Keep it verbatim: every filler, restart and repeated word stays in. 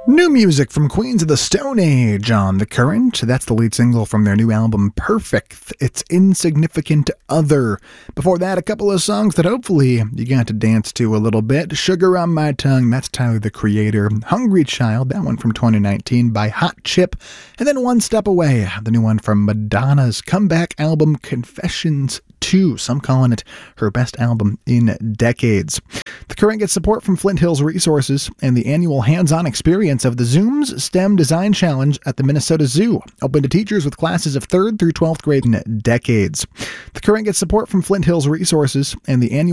New music from Queens of the Stone Age on The Current. That's the lead single from their new album, Perfect. It's Insignificant Other. Before that, a couple of songs that hopefully you got to dance to a little bit. Sugar on My Tongue, that's Tyler, the Creator. Hungry Child, that one from twenty nineteen by Hot Chip. And then One Step Away, the new one from Madonna's comeback album, Confessions two. Some calling it her best album in decades. The Current gets support from Flint Hills Resources and the annual hands-on experience of the Zooms STEM Design Challenge at the Minnesota Zoo, open to teachers with classes of third through twelfth grade in decades. The Current gets support from Flint Hills Resources and the annual